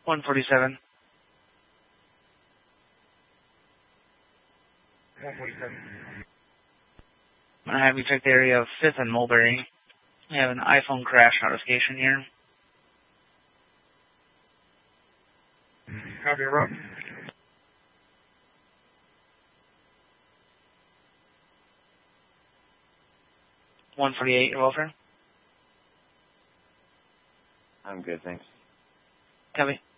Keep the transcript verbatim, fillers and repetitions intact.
one forty-seven. one forty-seven. I'm going to have you check the area of fifth and Mulberry. We have an iPhone crash notification here. Copy, route. one forty-eight, your welfare. I'm good, thanks. Copy.